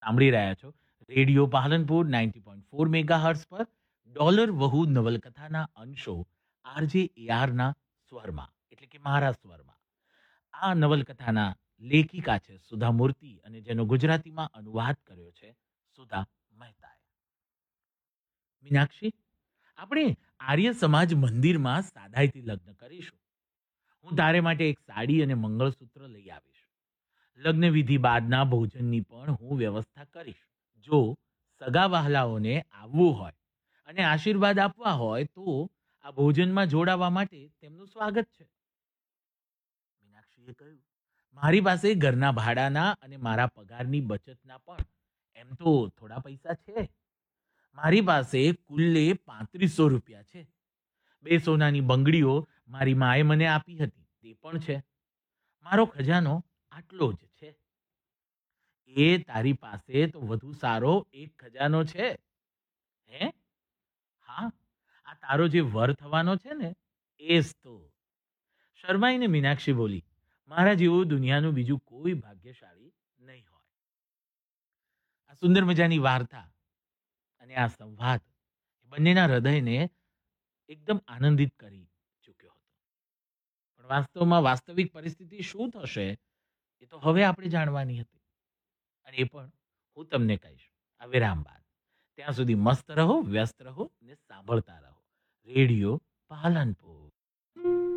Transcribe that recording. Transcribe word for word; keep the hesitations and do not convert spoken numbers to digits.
સાંભળી રહ્યા છો radio Palanpur ninety point four mega hertz પર ડોલર વહુ નવલકથાના અંશો આરજે એઆરના સ્વરમાં એટલે કે મારા સ્વરમાં. આ નવલકથાના લેખિકા છે સુધા મૂર્તિ અને જેનો ગુજરાતીમાં અનુવાદ કર્યો છે સુધા મહેતાએ. મીનાક્ષી, આપણે આર્ય સમાજ મંદિરમાં સાદાઈથી લગ્ન કરીશું. હું તારે માટે એક સાડી અને મંગળસૂત્ર લઈ આવીશ. લગ્ન વિધિ બાદના ભોજનની પણ હું વ્યવસ્થા કરીશ. જો સગા વહાલાઓને આવવું હોય અને આશીર્વાદ આપવા હોય તો આ ભોજનમાં જોડાવા માટે તેમનું સ્વાગત છે. મીનાક્ષીએ કહ્યું, મારી પાસે ઘરના ભાડાના અને મારા પગારની બચતના પણ એમ તો થોડા પૈસા છે. મારી પાસે કુલ્લે પાંત્રીસો રૂપિયા છે. બે સોનાની બંગડીઓ મારી માએ મને આપી હતી તે પણ છે. મારો ખજાનો આટલો જ છે. એ તારી પાસે તો વધુ સારો એક ખજાનો છે. હે? હા, આ તારો જે વર થવાનો છે ને એ જ તો. શરમાઈને મીનાક્ષી બોલી, મારા જેવું દુનિયાનું બીજું કોઈ ભાગ્યશાળી નહીં હોય. આ સુંદર મજાની વાર્તા અને આ સંવાદ બંનેના હૃદયને એકદમ આનંદિત કરી ચૂક્યો હતો. પણ વાસ્તવમાં વાસ્તવિક પરિસ્થિતિ શું થશે એ તો હવે આપણે જાણવાની હતી. અને એ પણ હું તમને કહીશ આ વિરામ બાદ. ત્યાં સુધી મસ્ત રહો, વ્યસ્ત રહો ને સાંભળતા રહો રેડિયો પાલનપુર.